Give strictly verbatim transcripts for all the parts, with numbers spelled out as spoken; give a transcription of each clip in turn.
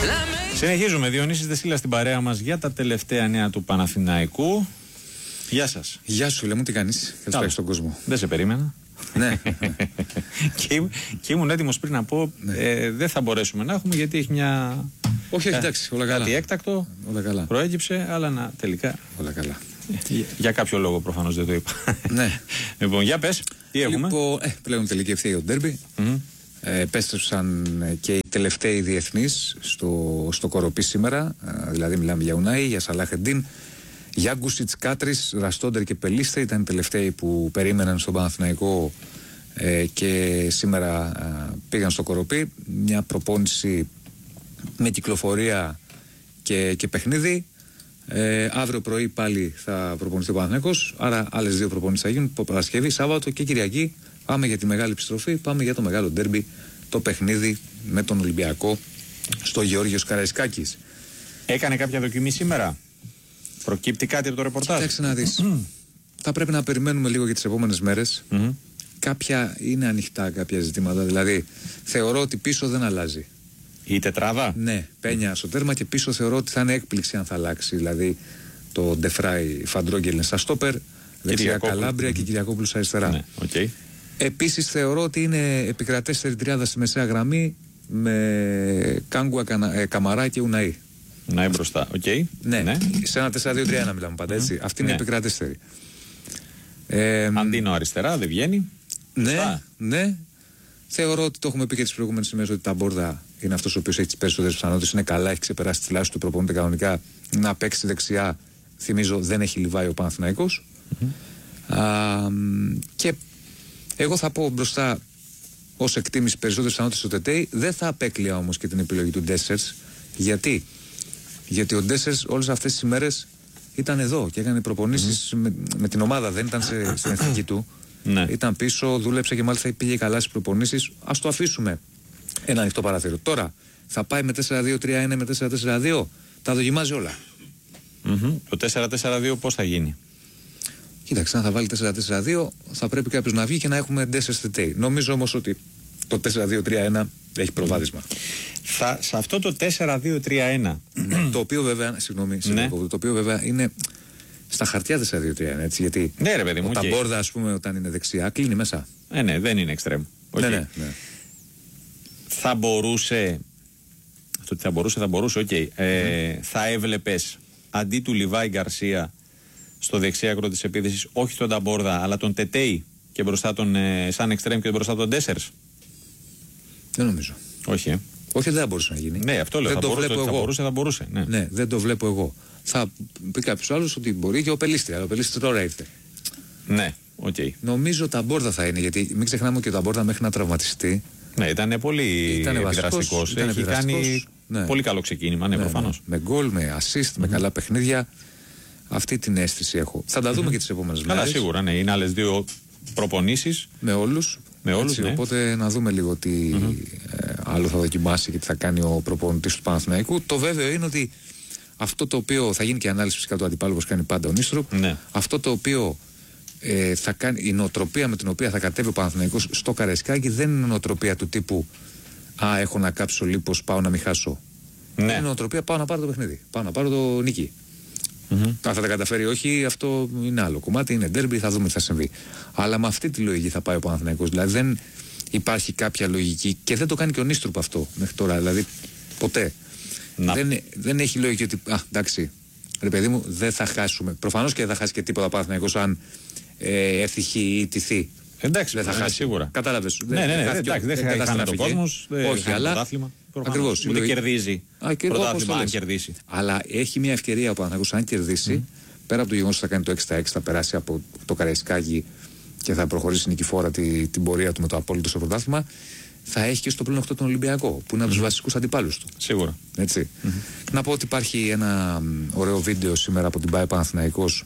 Συνεχίζουμε. Διονύσης Δεσίλας στην παρέα μας για τα τελευταία νέα του Παναθηναϊκού. Γεια σας. Γεια σου, φίλε μου, τι κάνεις? Καλησπέρα στον κόσμο. Δεν σε περίμενα. Ναι. και, και ήμουν έτοιμος πριν να πω ναι. ε, δεν θα μπορέσουμε να έχουμε γιατί έχει μια. Όχι, όχι, εντάξει, όλα καλά. Κάτι έκτακτο. Όλα καλά. Προέκυψε, αλλά να, τελικά. Όλα καλά. Για, για κάποιο λόγο προφανώς δεν το είπα. Ναι. Λοιπόν, για πες, τι έχουμε. Λοιπόν, ε, πλέον τελική ευθεία ο ντέρμπι. Mm-hmm. Ε, επέστρεψαν και οι τελευταίοι διεθνείς στο, στο Κοροπή σήμερα. Ε, δηλαδή, μιλάμε για Ουνάι, για Σαλάχεντίν, για Γκούσιτς, Κάτρις, Ραστόντερ και Πελίστερ. Ήταν οι τελευταίοι που περίμεναν στον Παναθηναϊκό ε, και σήμερα ε, πήγαν στο Κοροπή. Μια προπόνηση με κυκλοφορία και, και παιχνίδι. Ε, αύριο πρωί πάλι θα προπονηθεί ο Παναθηναϊκός. Άρα, άλλες δύο προπονήσεις θα γίνουν Παρασκευή, Σάββατο και Κυριακή. Πάμε για τη μεγάλη επιστροφή, πάμε για το μεγάλο ντέρμπι, το παιχνίδι με τον Ολυμπιακό στο Γεώργιος Καραϊσκάκης. Έκανε κάποια δοκιμή σήμερα? Προκύπτει κάτι από το ρεπορτάζ? Κοίταξε να δεις. Θα πρέπει να περιμένουμε λίγο για τις επόμενες μέρες. Mm-hmm. Κάποια είναι ανοιχτά, κάποια ζητήματα. Δηλαδή, θεωρώ ότι πίσω δεν αλλάζει. Η τετράδα? Ναι, Πένια στο τέρμα και πίσω θεωρώ ότι θα είναι έκπληξη αν θα αλλάξει. Δηλαδή, το Ντεφράι Φαντρόγγελ στα στόπερ, δεξιά Καλάμπρια mm-hmm. και Κυριακόπουλος στα αριστερά. Ναι, okay. Επίσης θεωρώ ότι είναι επικρατέστερη τριάδα στη μεσαία γραμμή με Κάγκουα, ε, Καμαρά και Ουναή. Ουναή μπροστά, οκ. Okay. Ναι, ναι, σε ένα τέσσερα δύο τρία ένα μιλάμε πάντα, έτσι. Mm. Αυτή είναι ναι. επικρατέστερη. Ε, Αντίνο αριστερά, δεν βγαίνει. Ναι, Φά. ναι. Θεωρώ ότι το έχουμε πει και τις προηγούμενες ημέρες ότι τα Μπόρδα είναι αυτός ο οποίος έχει τις περισσότερες πιθανότητες. Είναι καλά, έχει ξεπεράσει τις θυλάσεις του, προπονείται κανονικά να παίξει δεξιά. Θυμίζω δεν έχει λιβάει ο Παναθηναϊκός. Mm-hmm. Α, και εγώ θα πω μπροστά ως εκτίμηση περισσότερες πιθανότητες στο Τετέι. Δεν θα απέκλεια όμως και την επιλογή του Ντέσσερς. Γιατί? Γιατί ο Ντέσσερς όλες αυτές τις ημέρες ήταν εδώ και έκανε προπονήσεις mm-hmm. με, με την ομάδα. Δεν ήταν σε, στην εθνική του. Ναι. Ήταν πίσω, δούλεψε και μάλιστα πήγε καλά στις προπονήσεις. Ας το αφήσουμε ένα ανοιχτό παράθυρο. Τώρα θα πάει με τέσσερα δύο τρία ένα, με τέσσερα τέσσερα δύο. Τα δοκιμάζει όλα. Mm-hmm. Το τέσσερα τέσσερα δύο πώς θα γίνει? Κοίταξε, αν θα βάλει τέσσερα τέσσερα δύο θα πρέπει κάποιος να βγει και να έχουμε Ντέσσερς Τετέι. Νομίζω όμως ότι το τέσσερα δύο τρία ένα έχει προβάδισμα. Θα, σε αυτό το τέσσερα δύο τρία ένα το οποίο βέβαια, συγγνώμη, ναι. το οποίο βέβαια είναι στα χαρτιά τέσσερα δύο τρία ένα, έτσι, γιατί ναι, ρε, παιδί μου, ο Ταμπόρδα, ας πούμε, όταν είναι δεξιά, κλείνει μέσα. Ε, ναι, δεν είναι εξτρέμ. Okay. Ναι, ναι, ναι. Θα μπορούσε, αυτό ότι θα μπορούσε, θα μπορούσε, οκ. Okay. Ε, mm. Θα έβλεπες αντί του Λιβάη Γκαρσία στο δεξί άκρο της επίθεσης, όχι τον Ταμπόρδα, αλλά τον Τετέι και μπροστά τον ε, σαν εξτρέμ και μπροστά τον Ντέσσερς? Δεν νομίζω. Όχι, ε. Όχι, δεν θα μπορούσε να γίνει. Ναι, αυτό λέω. Δεν θα, το μπορούσε, βλέπω θα εγώ. μπορούσε, θα μπορούσε. Ναι. ναι, δεν το βλέπω εγώ. Θα πει κάποιο άλλο ότι μπορεί και ο Πελίστη, αλλά ο Πελίστη τώρα ήρθε. Ναι, οκ. Okay. Νομίζω τα Μπόρδα θα είναι, γιατί μην ξεχνάμε ότι ο Ταμπόρδα μέχρι να τραυματιστεί. Ναι, ήταν πολύ επιδραστικός. Έχει κάνει ναι. πολύ καλό ξεκίνημα, ναι, ναι προφανώς. Ναι. Με γκολ, με assist, mm-hmm. με καλά παιχνίδια. Αυτή την αίσθηση έχω. Θα τα δούμε mm-hmm. και τις επόμενες μέρες. Καλά, σίγουρα, ναι. Είναι άλλες δύο προπονήσεις. Με όλους. Με όλους, έτσι, ναι. Οπότε να δούμε λίγο τι mm-hmm. ε, άλλο θα δοκιμάσει και τι θα κάνει ο προπονητής του Παναθηναϊκού. Το βέβαιο είναι ότι αυτό το οποίο θα γίνει και ανάλυση φυσικά του αντιπάλου, όπως κάνει πάντα ο Νίστροπ. Ναι. Αυτό το οποίο ε, θα κάνει, η νοοτροπία με την οποία θα κατέβει ο Παναθηναϊκός στο Καραϊσκάκι δεν είναι νοοτροπία του τύπου «Α, έχω να κάψω λίπος, πάω να μην χάσω». Ναι. Είναι νοοτροπία «Πάω να πάρω το παιχνίδι, πάω να πάρω το νίκη». Mm-hmm. Αν θα τα καταφέρει όχι, αυτό είναι άλλο κομμάτι, είναι ντέρμπι, θα δούμε τι θα συμβεί. Αλλά με αυτή τη λογική θα πάει ο Παναθηναϊκός. Δηλαδή δεν υπάρχει κάποια λογική και δεν το κάνει και ο Νίστροπ αυτό μέχρι τώρα. Δηλαδή ποτέ. Δεν, δεν έχει λογική ότι. Α, εντάξει, ρε παιδί μου, δεν θα χάσουμε. Προφανώς και δεν θα χάσει και τίποτα ο Παναθηναϊκός αν ε, έρθει χ ή τυθεί. Εντάξει, δεν θα χάσει σίγουρα. Κατάλαβες. Ναι, ναι, ναι, εντάξει, δεν θα χάσει το κόσμο. Όχι, αλλά. Ακριβώς. Ούτε κερδίζει. Πρωτάθλημα αν κερδίσει. Αλλά έχει μια ευκαιρία ο Παναθηναϊκός αν κερδίσει, mm. πέρα από το γεγονός ότι θα κάνει το έξι στα έξι, θα περάσει από το Καραϊσκάκι και θα προχωρήσει νικηφόρα τη, την πορεία του με το απόλυτο στο πρωτάθλημα, θα έχει και στο πλέον οκτώ τον Ολυμπιακό, που είναι από τους mm. βασικούς αντιπάλους του. Σίγουρα. Έτσι. Mm-hmm. Να πω ότι υπάρχει ένα ωραίο βίντεο σήμερα από την ΠΑΕ Παναθηναϊκός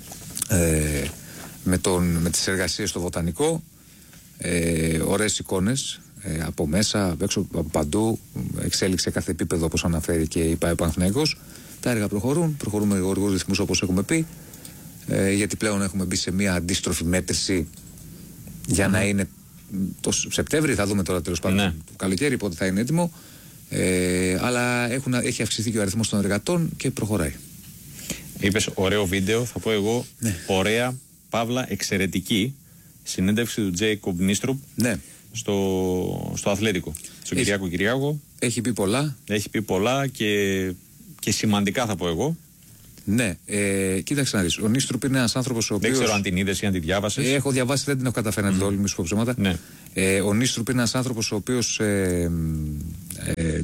ε, με, τον, με τις εργασίες στο Βοτανικό. Ε, ωραίες εικόνες. Ε, από μέσα, από έξω, από παντού, εξέλιξε κάθε επίπεδο όπως αναφέρει και η ΠΑΕ Παναθηναϊκός. Τα έργα προχωρούν, προχωρούμε με γοργούς ρυθμούς όπως έχουμε πει, ε, γιατί πλέον έχουμε μπει σε μια αντίστροφη μέτρηση για mm. να είναι το Σεπτέμβρη, θα δούμε τώρα τέλος πάντων ναι. το καλοκαίρι πότε θα είναι έτοιμο. Ε, αλλά έχουν, έχει αυξηθεί και ο αριθμός των εργατών και προχωράει. Είπες ωραίο βίντεο, θα πω εγώ ναι. ωραία, παύλα, εξαιρετική συνέντευξη του Τζέικομπ Νίστρουπ ναι. στο, στο Αθλέτικο, στον Κυριάκο Κυριάκο. Έχει πει πολλά. Έχει πει πολλά και, και σημαντικά θα πω εγώ. Ναι, ε, κοίταξε να δεις. Ο Νίστρουπ είναι ένας άνθρωπος ο οποίος. Δεν ξέρω αν την είδες ή αν την διάβασες. Ε, έχω διαβάσει, δεν την έχω καταφέρει να την δω όλη, μη σου πω ψέματα. Ναι. Ε, ο Νίστρουπ είναι ένας άνθρωπος ο οποίος. Ε, ε,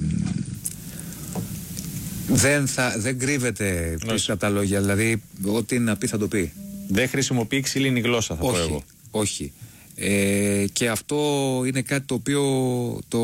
δεν, θα, δεν κρύβεται πίσω από τα λόγια. Δηλαδή, ό,τι είναι να πει θα το πει. Δεν χρησιμοποιεί ξύλινη γλώσσα, θα όχι, πω εγώ. Όχι. Ε, και αυτό είναι κάτι το οποίο το,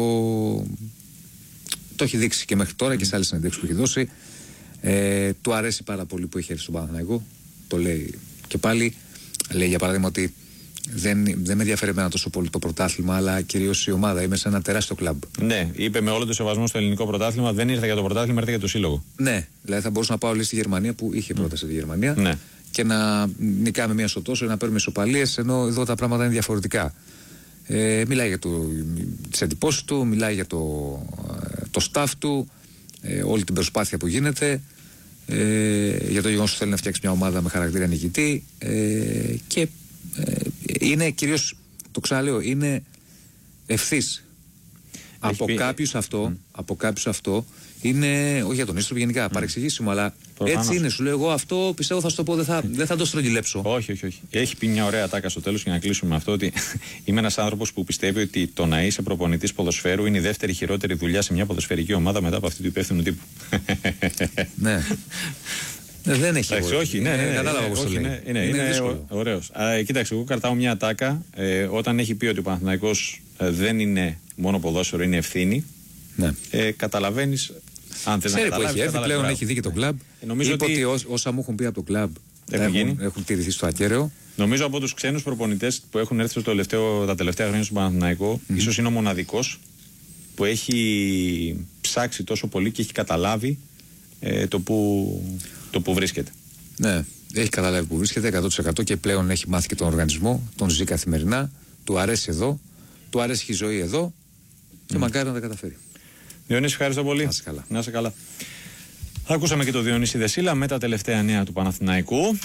το έχει δείξει και μέχρι τώρα και σε άλλες συνεντεύξεις που έχει δώσει. Ε, του αρέσει πάρα πολύ που έχει έρθει στον Παναθηναϊκό. Το λέει και πάλι. Λέει για παράδειγμα ότι δεν, δεν με ενδιαφέρει εμένα τόσο πολύ το πρωτάθλημα, αλλά κυρίως η ομάδα. Είμαι σε ένα τεράστιο κλαμπ. Ναι, είπε με όλο το σεβασμό στο ελληνικό πρωτάθλημα, δεν ήρθα για το πρωτάθλημα, ήρθα για το σύλλογο. Ναι, δηλαδή θα μπορούσα να πάω όλοι στη Γερμανία που είχε πρόταση mm. τη Γερμανία ναι. και να νικάμε μία στο τόσο, να παίρνουμε ισοπαλίες, ενώ εδώ τα πράγματα είναι διαφορετικά. Ε, μιλάει για τις εντυπώσεις του, μιλάει για το, το staff του, ε, όλη την προσπάθεια που γίνεται. Ε, για το γεγονός ότι θέλει να φτιάξει μια ομάδα με χαρακτήρα νικητή ε, και ε, είναι κυρίως, το ξαναλέω, είναι ευθύς. Από πει... κάποιους αυτό, mm. από κάποιους αυτό είναι, όχι για τον Νίστρουπ γενικά, mm. παρεξηγήσιμο, αλλά προφανώς. Έτσι είναι. Σου λέω εγώ αυτό πιστεύω θα σου το πω, δεν θα, δεν θα το στρογγυλέψω. Όχι, όχι, όχι. Έχει πει μια ωραία τάκα στο τέλος για να κλείσουμε με αυτό ότι είμαι ένας άνθρωπος που πιστεύει ότι το να είσαι προπονητής ποδοσφαίρου είναι η δεύτερη χειρότερη δουλειά σε μια ποδοσφαιρική ομάδα μετά από αυτή του υπεύθυνου τύπου. Ναι. Δεν έχει. Εντάξει, όχι, ναι, ναι, ναι, κατάλαβα πώς το λέει. Είναι, είναι, είναι, είναι ωραίος. Α, κοίταξε, εγώ κρατάω μια τάκα ε, όταν έχει πει ότι ο Παναθηναϊκός ε, δεν είναι μόνο ποδόσφαιρο, είναι ευθύνη. Ναι. Ε, καταλαβαίνεις. Αν θες να καταλάβεις, που έχει έρθει πλέον, έχει δει και το κλαμπ. Ε, νομίζω Είπε ότι, ότι όσα μου έχουν πει από το κλαμπ έχουν, έχουν, έχουν τηρηθεί στο ακέραιο. Νομίζω από τους ξένους προπονητές που έχουν έρθει στο τελευταίο, τα τελευταία χρόνια στον Παναθηναϊκό, mm-hmm. ίσως είναι ο μοναδικός που έχει ψάξει τόσο πολύ και έχει καταλάβει ε, το, που, το που βρίσκεται. Ναι, έχει καταλάβει που βρίσκεται εκατό τοις εκατό και πλέον έχει μάθει και τον οργανισμό, τον ζει καθημερινά, του αρέσει εδώ, του αρέσει και η ζωή εδώ και mm. μακάρι να τα καταφέρει. Διονύση, ευχαριστώ πολύ. Να είσαι καλά. Να είσαι καλά. Ακούσαμε και το Διονύση Δεσίλα με τα τελευταία νέα του Παναθηναϊκού.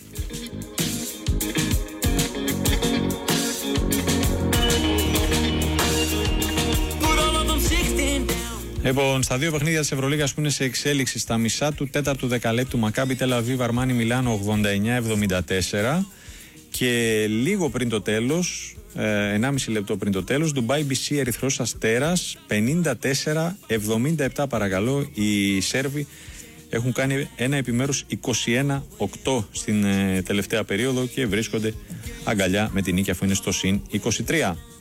Λοιπόν, στα δύο παιχνίδια της Ευρωλίγας που είναι σε εξέλιξη στα μισά του τέταρτου δεκαλέπτου, Μακάμπι Τελ Αβίβ Αρμάνι Μιλάνο ογδόντα εννιά εβδομήντα τέσσερα και λίγο πριν το τέλος, ενάμιση λεπτό πριν το τέλος, Ντουμπάι μπι σι Ερυθρός Αστέρας πενήντα τέσσερα εβδομήντα επτά, παρακαλώ. Οι Σέρβοι έχουν κάνει ένα επιμέρους είκοσι ένα οκτώ στην ε, τελευταία περίοδο και βρίσκονται αγκαλιά με την νίκη αφού είναι στο συν είκοσι τρία.